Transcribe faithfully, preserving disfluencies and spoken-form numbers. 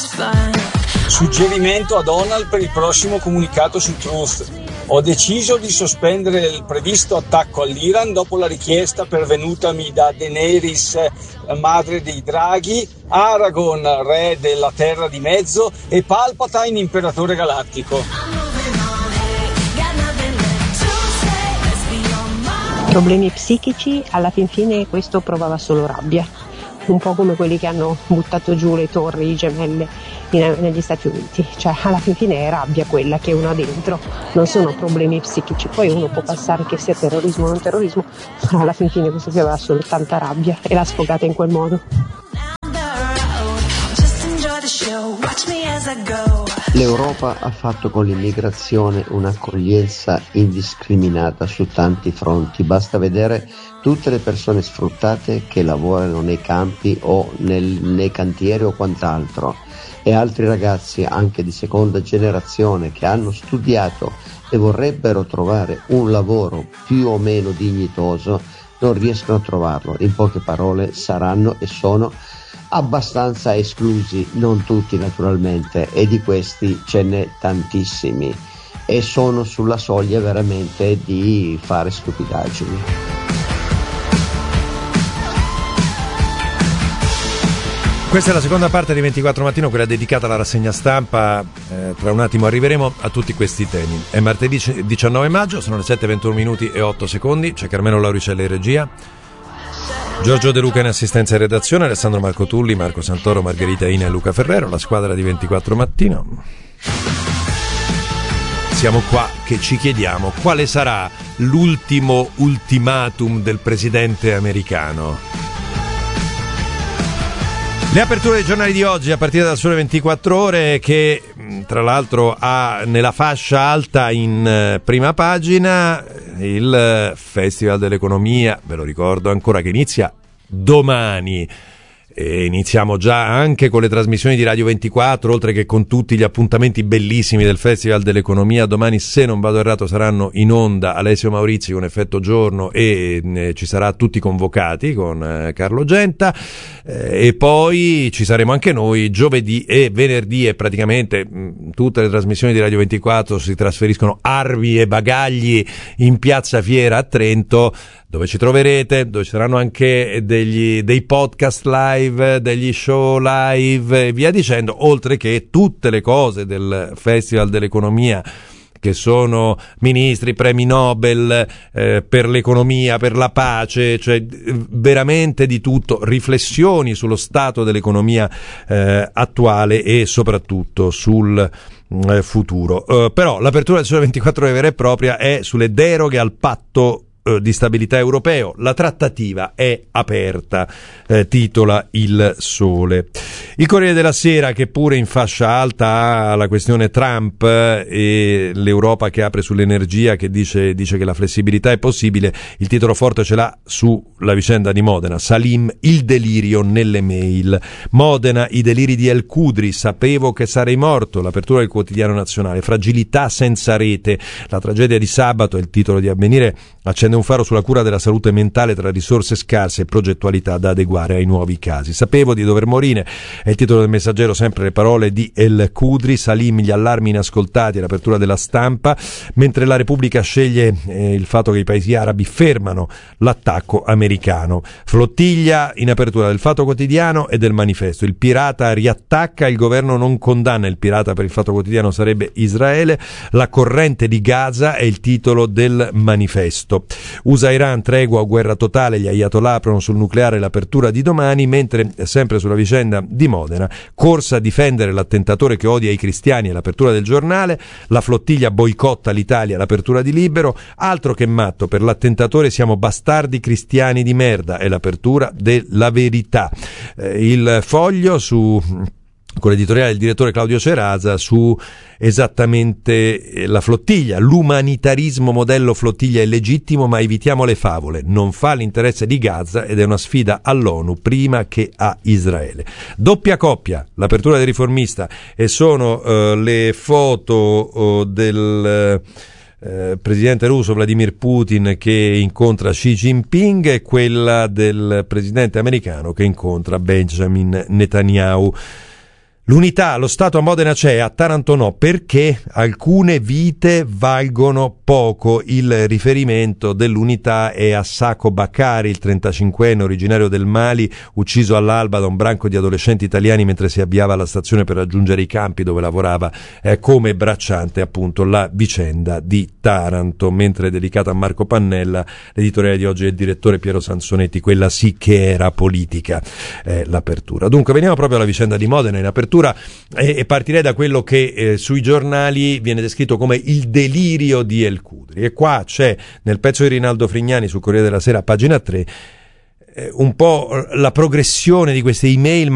Suggerimento a Donald per il prossimo comunicato su Truth. Ho deciso di sospendere il previsto attacco all'Iran dopo la richiesta pervenutami da Daenerys, madre dei draghi, Aragorn, re della Terra di Mezzo, e Palpatine, imperatore galattico. Problemi psichici, alla fin fine questo provava solo rabbia, un po' come quelli che hanno buttato giù le torri gemelle in, negli Stati Uniti, cioè alla fin fine è rabbia quella che uno ha dentro, non sono problemi psichici. Poi uno può pensare che sia terrorismo o non terrorismo, ma alla fin fine questo qui aveva solo tanta rabbia e l'ha sfogata in quel modo. L'Europa ha fatto con l'immigrazione un'accoglienza indiscriminata su tanti fronti, basta vedere tutte le persone sfruttate che lavorano nei campi o nel, nei cantieri o quant'altro, e altri ragazzi anche di seconda generazione che hanno studiato e vorrebbero trovare un lavoro più o meno dignitoso, non riescono a trovarlo. In poche parole saranno e sono abbastanza esclusi, non tutti naturalmente, e di questi ce n'è tantissimi e sono sulla soglia veramente di fare stupidaggini. Questa è la seconda parte di ventiquattro Mattino, quella dedicata alla rassegna stampa. Eh, tra un attimo arriveremo a tutti questi temi. È martedì diciannove maggio, sono le sette e ventuno minuti e otto secondi. C'è Carmelo Lauricella in regia, Giorgio De Luca in assistenza e redazione, Alessandro Marco Tulli, Marco Santoro, Margherita Ina e Luca Ferrero, la squadra di ventiquattro Mattino. Siamo qua che ci chiediamo quale sarà l'ultimo ultimatum del presidente americano. Le aperture dei giornali di oggi a partire dal Sole ventiquattro Ore, che tra l'altro ha nella fascia alta in prima pagina il Festival dell'Economia, ve lo ricordo ancora, che inizia domani. E iniziamo già anche con le trasmissioni di Radio ventiquattro, oltre che con tutti gli appuntamenti bellissimi del Festival dell'Economia. Domani, se non vado errato, saranno in onda Alessio Maurizi con Effetto Giorno e eh, ci sarà tutti convocati con eh, Carlo Genta, eh, e poi ci saremo anche noi giovedì e venerdì, e praticamente mh, tutte le trasmissioni di Radio ventiquattro si trasferiscono armi e bagagli in Piazza Fiera a Trento, dove ci troverete, dove ci saranno anche degli, dei podcast live, degli show live e via dicendo, oltre che tutte le cose del Festival dell'Economia, che sono ministri, premi Nobel eh, per l'economia, per la pace, cioè veramente di tutto, riflessioni sullo stato dell'economia eh, attuale e soprattutto sul eh, futuro. Uh, però l'apertura del Sole ventiquattro Ore vera e propria è sulle deroghe al patto di stabilità europeo. La trattativa è aperta, eh, titola Il Sole. Il Corriere della Sera, che pure in fascia alta ha la questione Trump e l'Europa che apre sull'energia, che dice, dice che la flessibilità è possibile. Il titolo forte ce l'ha sulla vicenda di Modena. Salim, il delirio nelle mail. Modena, i deliri di El Khudri, sapevo che sarei morto. L'apertura del Quotidiano Nazionale. Fragilità senza rete. La tragedia di sabato, è il titolo di Avvenire, accende un faro sulla cura della salute mentale tra risorse scarse e progettualità da adeguare ai nuovi casi. Sapevo di dover morire, è il titolo del Messaggero, sempre le parole di El Khudri. Salim, gli allarmi inascoltati, l'apertura della Stampa, mentre la Repubblica sceglie eh, il fatto che i paesi arabi fermano l'attacco americano. Flottiglia in apertura del Fatto Quotidiano e del Manifesto. Il pirata riattacca, il governo non condanna il pirata, per il Fatto Quotidiano sarebbe Israele. La corrente di Gaza è il titolo del Manifesto. U S A-Iran, tregua o guerra totale, gli ayatollah aprono sul nucleare, l'apertura di domani, mentre sempre sulla vicenda di Modena, corsa a difendere l'attentatore che odia i cristiani, è l'apertura del Giornale. La flottiglia boicotta l'Italia, l'apertura di Libero. Altro che matto, per l'attentatore siamo bastardi cristiani di merda, è l'apertura della Verità. Eh, il Foglio, su con l'editoriale del direttore Claudio Cerasa, su esattamente la flottiglia. L'umanitarismo modello flottiglia è legittimo, ma evitiamo le favole, non fa l'interesse di Gaza ed è una sfida all'ONU prima che a Israele. Doppia coppia, l'apertura del Riformista, e sono uh, le foto uh, del uh, presidente russo Vladimir Putin che incontra Xi Jinping e quella del presidente americano che incontra Benjamin Netanyahu. L'unità, lo Stato a Modena c'è, a Taranto no, perché alcune vite valgono poco. Il riferimento dell'unità è a Sacco Baccari, il trentacinquenne originario del Mali, ucciso all'alba da un branco di adolescenti italiani mentre si avviava alla stazione per raggiungere i campi dove lavorava eh, come bracciante. Appunto la vicenda di Taranto. Mentre è dedicata a Marco Pannella, l'editoriale di oggi è il direttore Piero Sansonetti, quella sì che era politica, eh, l'apertura. Dunque veniamo proprio alla vicenda di Modena in apertura. E partirei da quello che eh, sui giornali viene descritto come il delirio di El Cudri, e qua c'è nel pezzo di Rinaldo Frignani sul Corriere della Sera, pagina tre, eh, un po' la progressione di queste email